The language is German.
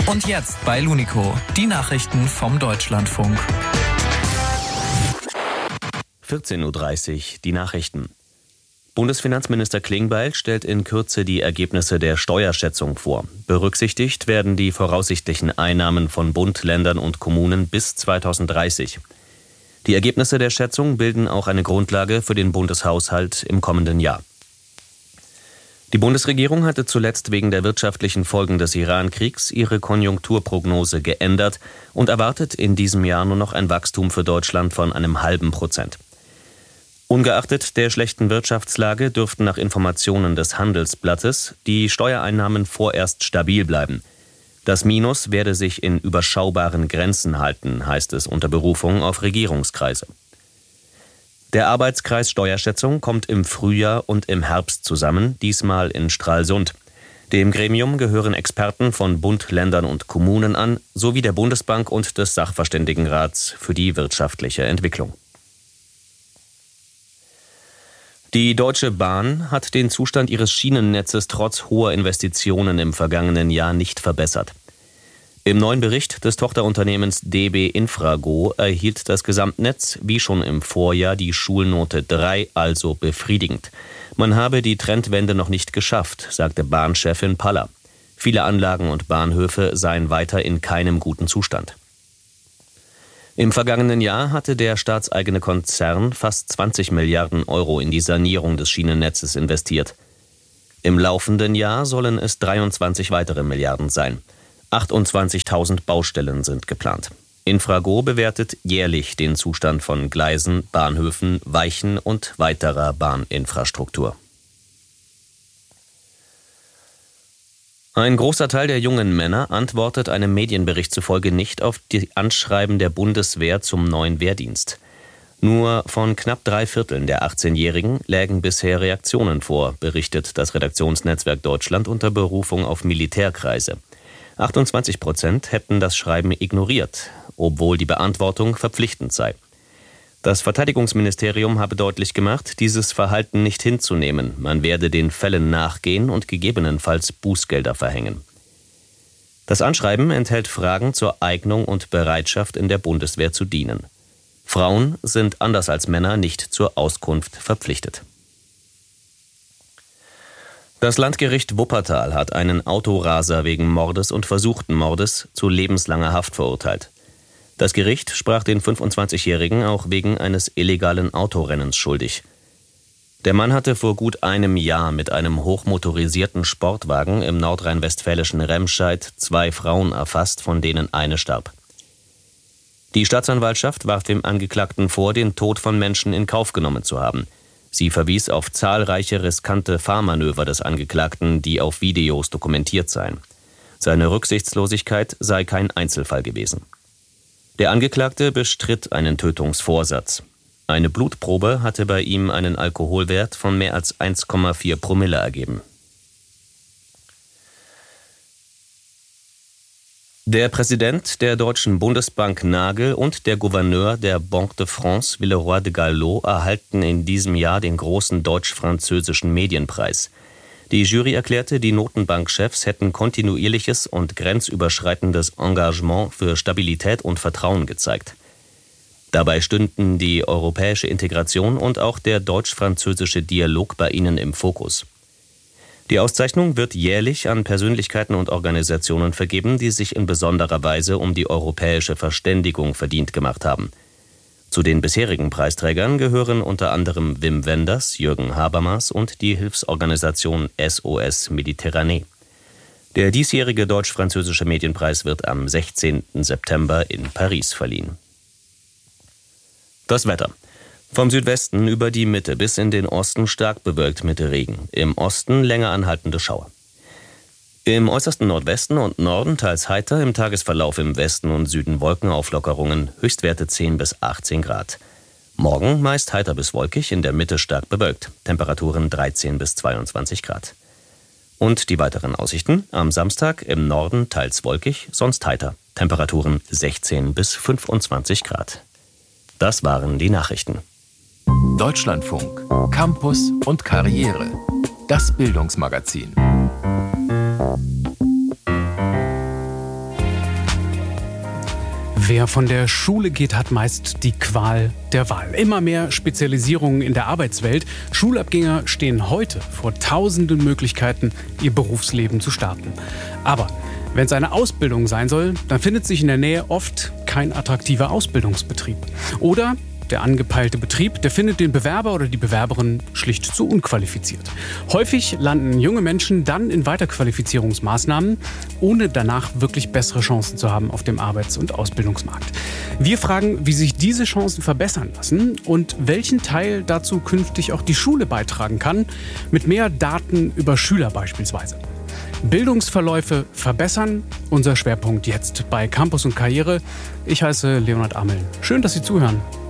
Und jetzt bei Lunico, die Nachrichten vom Deutschlandfunk. 14.30 Uhr, die Nachrichten. Bundesfinanzminister Klingbeil stellt in Kürze die Ergebnisse der Steuerschätzung vor. Berücksichtigt werden die voraussichtlichen Einnahmen von Bund, Ländern und Kommunen bis 2030. Die Ergebnisse der Schätzung bilden auch eine Grundlage für den Bundeshaushalt im kommenden Jahr. Die Bundesregierung hatte zuletzt wegen der wirtschaftlichen Folgen des Iran-Kriegs ihre Konjunkturprognose geändert und erwartet in diesem Jahr nur noch ein Wachstum für Deutschland von 0,5%. Ungeachtet der schlechten Wirtschaftslage dürften nach Informationen des Handelsblattes die Steuereinnahmen vorerst stabil bleiben. Das Minus werde sich in überschaubaren Grenzen halten, heißt es unter Berufung auf Regierungskreise. Der Arbeitskreis Steuerschätzung kommt im Frühjahr und im Herbst zusammen, diesmal in Stralsund. Dem Gremium gehören Experten von Bund, Ländern und Kommunen an, sowie der Bundesbank und des Sachverständigenrats für die wirtschaftliche Entwicklung. Die Deutsche Bahn hat den Zustand ihres Schienennetzes trotz hoher Investitionen im vergangenen Jahr nicht verbessert. Im neuen Bericht des Tochterunternehmens DB Infrago erhielt das Gesamtnetz wie schon im Vorjahr die Schulnote 3, also befriedigend. Man habe die Trendwende noch nicht geschafft, sagte Bahnchefin Paller. Viele Anlagen und Bahnhöfe seien weiter in keinem guten Zustand. Im vergangenen Jahr hatte der staatseigene Konzern fast 20 Milliarden Euro in die Sanierung des Schienennetzes investiert. Im laufenden Jahr sollen es 23 weitere Milliarden sein. 28.000 Baustellen sind geplant. Infrago bewertet jährlich den Zustand von Gleisen, Bahnhöfen, Weichen und weiterer Bahninfrastruktur. Ein großer Teil der jungen Männer antwortet einem Medienbericht zufolge nicht auf die Anschreiben der Bundeswehr zum neuen Wehrdienst. Nur von knapp 3/4 der 18-Jährigen lägen bisher Reaktionen vor, berichtet das Redaktionsnetzwerk Deutschland unter Berufung auf Militärkreise. 28% hätten das Schreiben ignoriert, obwohl die Beantwortung verpflichtend sei. Das Verteidigungsministerium habe deutlich gemacht, dieses Verhalten nicht hinzunehmen. Man werde den Fällen nachgehen und gegebenenfalls Bußgelder verhängen. Das Anschreiben enthält Fragen zur Eignung und Bereitschaft, in der Bundeswehr zu dienen. Frauen sind anders als Männer nicht zur Auskunft verpflichtet. Das Landgericht Wuppertal hat einen Autoraser wegen Mordes und versuchten Mordes zu lebenslanger Haft verurteilt. Das Gericht sprach den 25-Jährigen auch wegen eines illegalen Autorennens schuldig. Der Mann hatte vor gut einem Jahr mit einem hochmotorisierten Sportwagen im nordrhein-westfälischen Remscheid 2 Frauen erfasst, von denen eine starb. Die Staatsanwaltschaft warf dem Angeklagten vor, den Tod von Menschen in Kauf genommen zu haben. Sie verwies auf zahlreiche riskante Fahrmanöver des Angeklagten, die auf Videos dokumentiert seien. Seine Rücksichtslosigkeit sei kein Einzelfall gewesen. Der Angeklagte bestritt einen Tötungsvorsatz. Eine Blutprobe hatte bei ihm einen Alkoholwert von mehr als 1,4 Promille ergeben. Der Präsident der Deutschen Bundesbank Nagel und der Gouverneur der Banque de France Villeroy de Galhau erhalten in diesem Jahr den großen deutsch-französischen Medienpreis. Die Jury erklärte, die Notenbankchefs hätten kontinuierliches und grenzüberschreitendes Engagement für Stabilität und Vertrauen gezeigt. Dabei stünden die europäische Integration und auch der deutsch-französische Dialog bei ihnen im Fokus. Die Auszeichnung wird jährlich an Persönlichkeiten und Organisationen vergeben, die sich in besonderer Weise um die europäische Verständigung verdient gemacht haben. Zu den bisherigen Preisträgern gehören unter anderem Wim Wenders, Jürgen Habermas und die Hilfsorganisation SOS Mediterranee. Der diesjährige deutsch-französische Medienpreis wird am 16. September in Paris verliehen. Das Wetter. Vom Südwesten über die Mitte bis in den Osten stark bewölkt mit Regen. Im Osten länger anhaltende Schauer. Im äußersten Nordwesten und Norden teils heiter, im Tagesverlauf im Westen und Süden Wolkenauflockerungen, Höchstwerte 10 bis 18 Grad. Morgen meist heiter bis wolkig, in der Mitte stark bewölkt, Temperaturen 13 bis 22 Grad. Und die weiteren Aussichten: am Samstag im Norden teils wolkig, sonst heiter, Temperaturen 16 bis 25 Grad. Das waren die Nachrichten. Deutschlandfunk, Campus und Karriere. Das Bildungsmagazin. Wer von der Schule geht, hat meist die Qual der Wahl. Immer mehr Spezialisierungen in der Arbeitswelt. Schulabgänger stehen heute vor tausenden Möglichkeiten, ihr Berufsleben zu starten. Aber wenn es eine Ausbildung sein soll, dann findet sich in der Nähe oft kein attraktiver Ausbildungsbetrieb. Oder der angepeilte Betrieb, der findet den Bewerber oder die Bewerberin schlicht zu unqualifiziert. Häufig landen junge Menschen dann in Weiterqualifizierungsmaßnahmen, ohne danach wirklich bessere Chancen zu haben auf dem Arbeits- und Ausbildungsmarkt. Wir fragen, wie sich diese Chancen verbessern lassen und welchen Teil dazu künftig auch die Schule beitragen kann, mit mehr Daten über Schüler beispielsweise. Bildungsverläufe verbessern, unser Schwerpunkt jetzt bei Campus und Karriere. Ich heiße Leonhard Ammeln. Schön, dass Sie zuhören.